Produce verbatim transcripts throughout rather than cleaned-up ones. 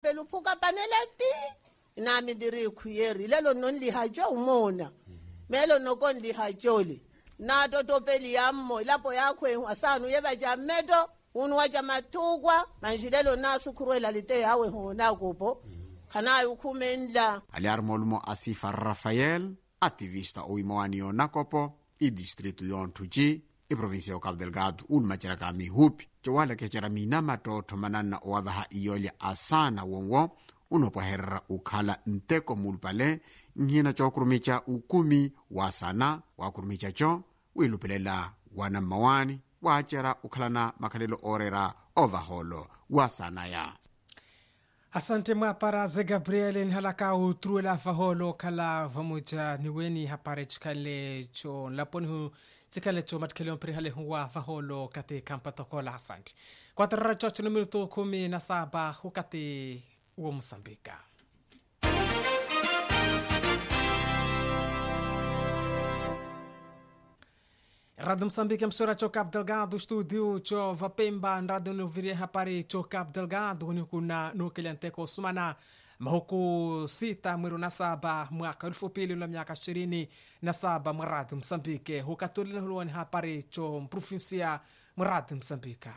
Pelupuka panelati nami ndiri khuyeri lelo nonli hajo umona melo nokondi hajoli na totopeli yammo lapho yakho asanu yeba jameto unwaja matukwa manjilelo nasu kurwela lite yawe hona kupo kana ukumendla aliar molmo Asifa Rafael ativista uimoani onakopo i distrito yontuji i provincia ya Cabo Delgado ulma chiraka mihupi chowala kechera minama toto manana oadaha iyolya asana wonwo unopoherra ukhala nteko mulpale nhina chokurumicha ukumi wasana wakurumicha cho wilupelela wana mawani wachera ukhalana makhalelo orera ovaholo wasana ya. Asante mwaparaze Gabriel nhalaka utruela faholo kala vamuja niweni hapare chikale cho laponi hu chikale cho matkele ompri hale huwa faholo kate kampatokola. Asante kwa tarara chocho numiruto kumi na saba hukate uo Mosambika. Radio Msambika msura cho Cabo Delgado studio cho Vapemba radio novire hapari cho Cabo Delgado ni kuna nukelanteko sumana mahuku sita mwiru na saba mwaka elfu mbili na miaka ishirini na saba mradi Msambike hukatulina huluwani hapari cho mprovinsia mradi Msambika.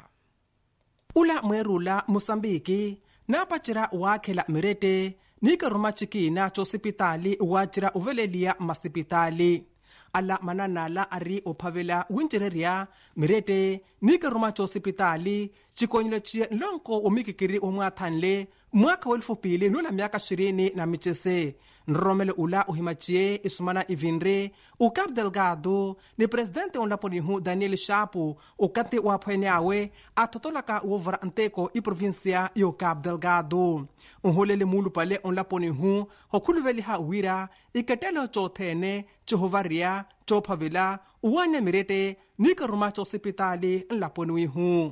Ula mwerula Msambiki na pachira wakela mirete nika rumachiki na cho sipitali wachira uvelelia masipitali. Ala mananala ari opavela winjereria mirete nika rumacho hospitali chikonyele chia lonko umikikiri umwatanle mwaka elfu mbili nula miaka ishirini na michese nromele ula uhimachie isumana ivinre u Cabo Delgado ni presidente onlaponihu Daniel Chapo ukate wapweneawe atotolaka wovara nteko i provincia yo Cabo Delgado unholele mulu pale onlaponihu hokuluveli ha wira ikatelo chothene chohovaria chopavela uwanya mirete nika rumacho hospitali nlaponihu.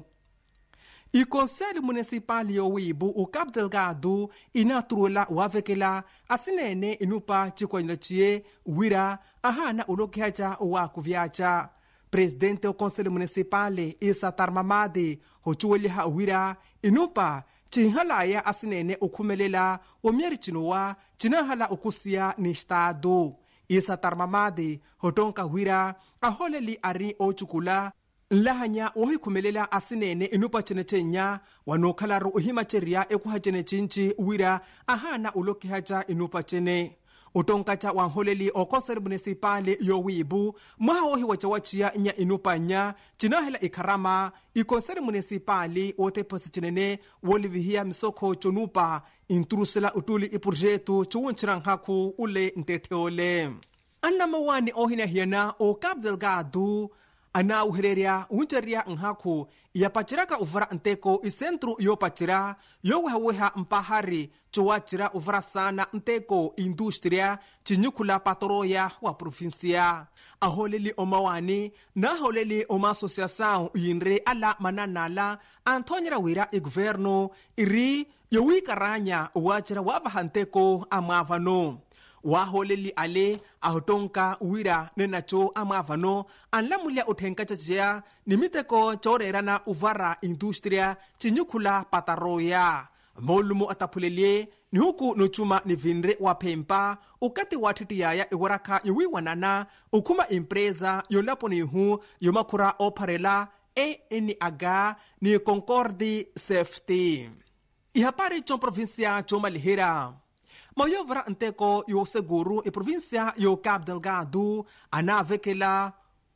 I Conselho Municipal yo wibu u Cabo Delgado inatrula wavekela asinene inupa chikwanyachie wira ahana ulokihacha wa kuvyacha. Presidente o Conselho Municipal Isa Tarmamadi hochuweli ha wira inupa chihalaya asinene ukhumelela omieri chinowa chinahala ukusia ni estado. Isa Tarmamadi hotonka wira aholeli ari ochukula lahanya ohi kumelela asinene inupa chenechenya wanokhalaru uhimacheria ekuhachene chinchi wira ahana ulokihacha inupa chene utonkacha wanholeli o Conselho Municipal yo wibu mwahohi wachawachia nya inupa nya chinahela ikarama i Conselho Municipal ote posichinene wolivihia misoko chonupa intrusela utuli i projeto chuunchiranhaku ule nteteole anna mawani ohina hiena o Cabo Delgado ana uhereria unjeria nhaku ya pachiraka uvara nteko isentru yo pachira yo weha mpahari chuachira uvara sana nteko industria chinyukula patoroya wa provincia aholeli omawani na holeli oma associação yinre ala mananala antonyera wira i governo iri yo wikaranya wachira wabahanteko amavano waholeli ale ahotonka wira nenacho amavano anlamulia uthenka chachia nimiteko chorerana uvara industria chinyukula pataroya molumo atapulelie ni huku nuchuma ni vinre wa pempa ukati watiti yaya iwaraka yuwi wanana ukuma impreza yolapo ni hu yomakura oparela e eni aga ni Concordi Safety ihapari chon provincia choma lihira mayovra nteko yo seguru e provincia yo Cabo Delgado anavekela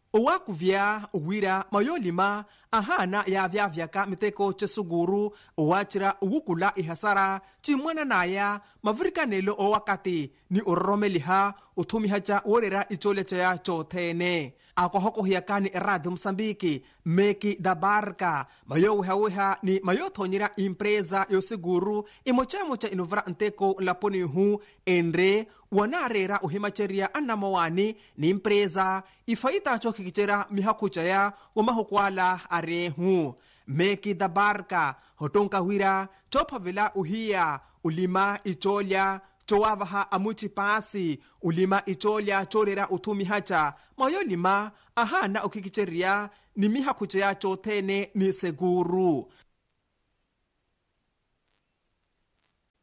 uwakuvya uwira mayolima ahana ya vyavyaka miteko chesuguru uwachira uwukula ihasara chimwana naya mavirikanelo o wakati ni uromeliha utumihacha orera icholecha ya chothene akohoko hiyakani Radio Msambiki meki da barka mayo haweha ni mayo thonyira impreza yo seguru imochamocha inovra nteko laponi hu endre wanarera uhimacheria anamawani ni impreza ifaita chokikichera mihakucha ya umahukwala arehu meki da barka hotonka wira chopavela uhia ulima icholya chowavaha amuchi pasi ulima icholya chorera utumi hacha mayolima ahana ukikicheria ni mihakucha ya chothene ni seguru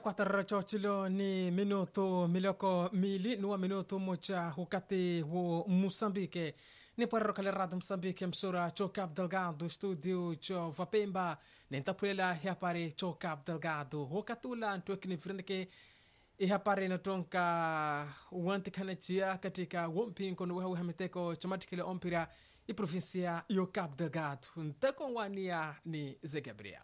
kwatara chochilo ni minuto miloko mili nuwa minuto mocha hukati wo Mosambike ni para kale radio Mosambike msura cho Cabo Delgado studio cho Vapemba nentapulela yapare cho Cabo Delgado hukatula ntwekini frenke ihapare na tonka wantikanachia katika wompinko nuwa uhamiteko chamatikile ompira i provincia yo Cabo Delgado nteko wania ni Zé Gabriel.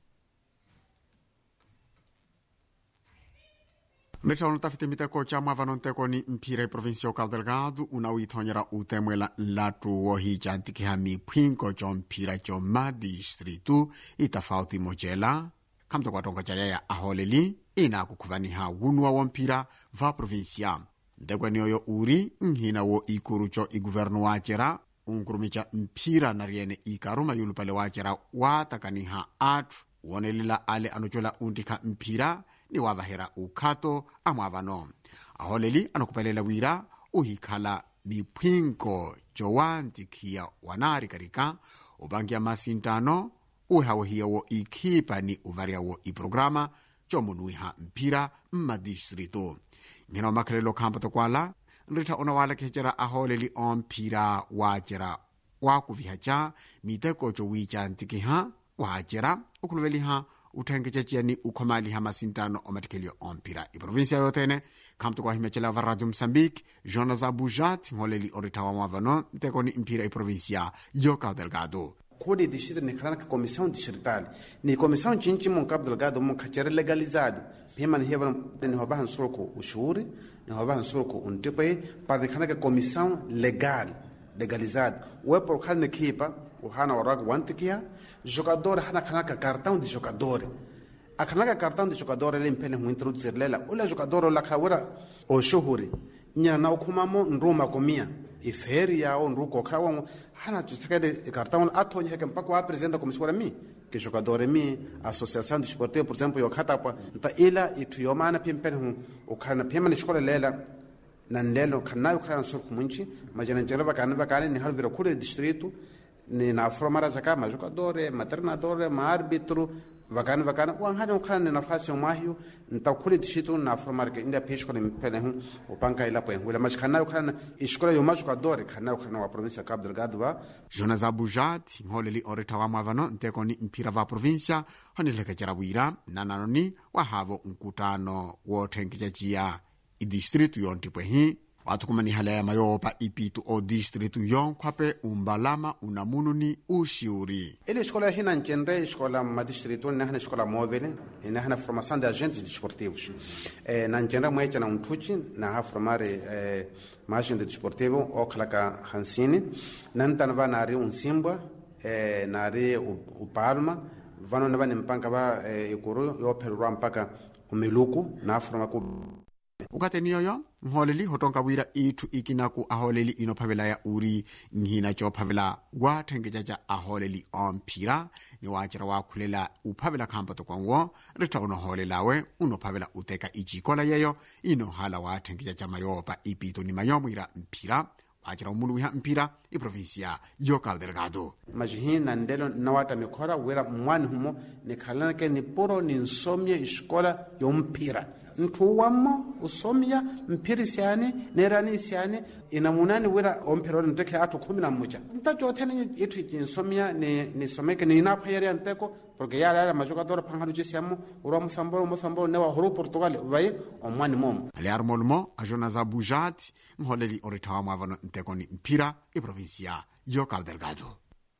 Mretaono tafite miteko cha mwavano nteko ni mpira i provincia o Cabo Delgado una uitonyera utemwela latu wo hijantiki hami pwinko cho mpira cho madistritu itafauti mojela kamto kwa tonga chaya ya aholeli ina kukuvani ha wunua wo mpira va provincia ndekwe niyoyo uri nhina wo ikuru cho i guvernu wachera unkurumicha mpira na riene ikaruma yulu pale wachera watakani ha atu wonelila ale anochola untika mpira ni wavahera ukato amwavano aholeli anokupelela wira uhikhala mipwinko jowantikia wanari karika ubangia masintano uhawahiya wo ikipa ni uvaria wo iprograma jomunuiha mpira mmadistritu ngina makalelo kampato kwala nrita onawala kechera aholeli on mpira wachera wakuvihacha miteko jo wichantikiha wachera ukuluveliha uthengecheche ni ukhomali ha masintano omatkelio ompira i provincia yotene kamto kwa himechela va radio Mozambique Jonas Abujat ngoleli oritawa mwavano nteko ni impira i provincia yo Cabo Delgado kodi distrito ni kana comissão distrital ni comissão chinchi mon Cabo Delgado mon kachere legalizado pema ni heba ni hoba hansurko ushuri ni hoba hansurko untipe para ni kana comissão legal legalizado we por kana kipa uhana warago wantikia jogador hana kanaka cartão de jogador a kanaka cartão de jogador ele impene mu introduzir lela ula jogador la kawara o shuhuri nya na ukumamo ndruma komia iferi yao nruko krawo hana tustakade cartão atonye ke mpako apresenta como se mi que jogador mi associação desportiva por exemplo yo khata pa ta ila ituyomana pimpene hu o kana pema ni shkola lela nandelo kana yo kana sur kumunchi majana jeraba kana bakane ni halvira kule distrito ni na formara zaka ma jogador ma treinador ma árbitro vakana vakana wangani ukana nafasi omahyo ntakule distrito na formar ke inda pesco ni pene hu upanka ila po wala mashkana ukana iskola yo jogador kana ukana wa provincia Cabo Delgado va Jonas Abujat ngoleli oritawa mwavano nteko ni mpira va provincia honileka jarabwira nananoni wa havo mkutano wo tenkijajia i distrito yontipwehi watukumani halaya mayopa ipitu o distritu yon kwape umbalama unamununi ushiuri. Ele escola hina nchendre escola ma distritu nahna escola móvel nahna formação de agentes desportivos. Eh na nchendre mwecha na untuchi na ha formare eh ma agente desportivo o klaka hansini nantana va na ri unsimba eh na ri upalma vano na va nimpanka va ikuru yo perwa mpaka umiluku na forma ku ukate niyoyo ngoleli hotonka wira itu ikinaku aholeli inophavela ya uri nhina chophavela wa thengejaja aholeli ompira ni wachira wa khulela uphavela khampato kwangwo rita unoholelawe unophavela uteka ijikola yeyo inohala wa thengejaja mayopa ipito ni mayomwira mpira wachira umuluha mpira i provincia yo Cabo Delgado majihina ndelo nawata mikora wira mwani humo ni khalana ke ni poro ni nsomye iskola yo mpira ntuwamo usomya mpiri siane nerani siane inamunani wira ompero nteke atu kumi na moja ntacho tena itu insomya ni ni someke ni inapa yari anteko porque yara yara majogador panghalu jisiamo uro musamboro musamboro newa horo Portugal vai omwani mom ali armolmo a Jonas Abujat ngoleli oritawa mwavano nteko ni mpira i provincia yo Cabo Delgado.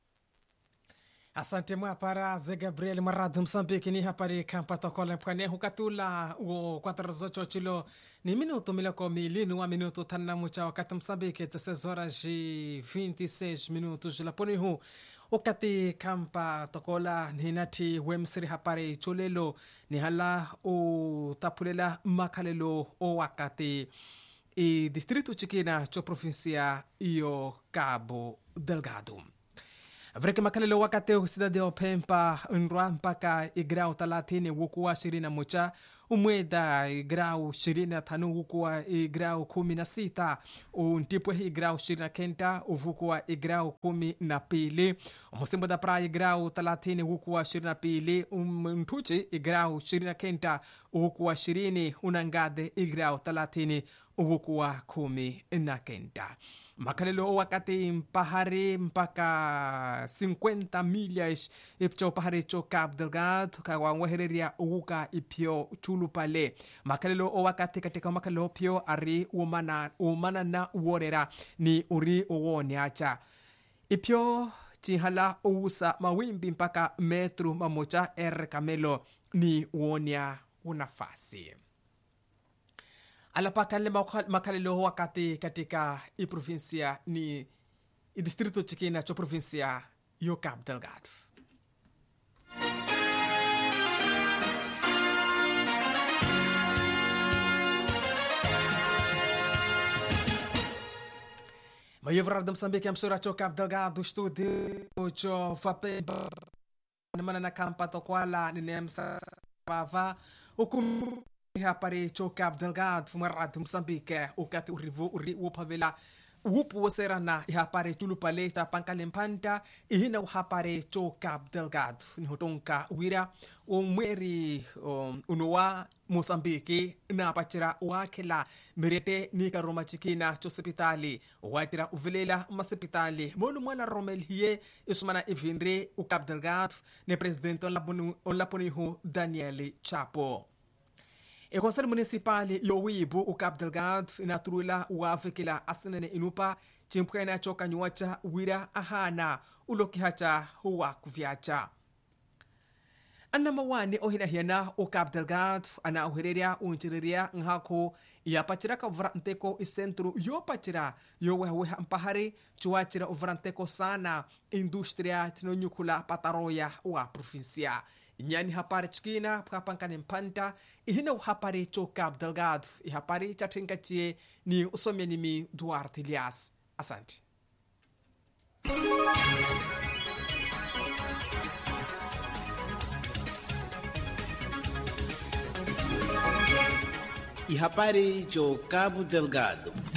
Asante mwa para Zé Gabriel maradu Msambiki ni hapari kampata kola mpwane hukatula uo kwa tarazocho chilo ni minuto milako milinu wa minuto tana mucha wakati Msambiki tese horas e vinte e seis minutos laponi hu wakati kampa tokola ni nati wemsiri hapari cholelo ni hala o tapulela makalelo o wakati i distrito chikina cho provincia iyo Cabo Delgado. Vreke makalelo wakati cidade o Pemba nrwa mpaka igrao talatini wukuwa shirina mocha umweda grau ishirini na tano uvukuwa grau kumi na sita, untipwe grau ishirini na kenda uvukuwa grau kumi na pili, umusimbo da praia grau thelathini uvukuwa ishirini na pili, umntuchi grau ishirini na kenda uvukuwa ishirini, unangade grau thelathini uvukuwa kumi na kenda. Makalelo wakati mpahari mpaka cinquenta milhas ipcho pahari cho Cabo Delgado kawanwehereria uguka ipyo chulu pale. Makalelo wakati katika makalelo pyo ari umana umana na uorera ni uri uwoniacha ipyo chihala usa mawimbi mpaka metru mamocha er kamelo ni uonia unafasi. Alapakale makalelo wakati katika i provincia ni i distrito chikina cho provincia yo Cabo Delgado. Mayevrar de Moçambique, amsura cho Cabo Delgado, estúdio cho Vapemba, namana na campa tokwala, ninemsa bava, ukum hapare cho Cabo Delgado, fumarad de Moçambique, o kati urivu uri upavela, upu waserana hapare tulupale ta pankalempanta, ihina hapare cho Cabo Delgado, nihotonka wira, umweri unowa Moçambique na pachira wakela mirete ni karoma chikina cho sepitali watira uvelela masepitali monu mwana romel hiye isumana ivinre u Cabo Delgado ne presidente on laponihu Daniel Chapo. E Conselho Municipal yo wibu u Cabo Delgado inaturula uafekela astanene inupa chimpukana choka nywacha wira ahana ulokihacha huwa kuviacha. Ana mawani ohina hiana o Cabo Delgado ana ohireria unchiriria ngako ya pachira ka vranteko isentru yo pachira yo wewe mpahari chuachira vranteko sana industria tinonyukula pataroya wa provincia nyani hapari chikina papankane mpanta ihina hapari cho Cabo Delgado ihapari chatingachie ni usomenimi Duarte Elias. Asante. E rapari cho Cabo Delgado.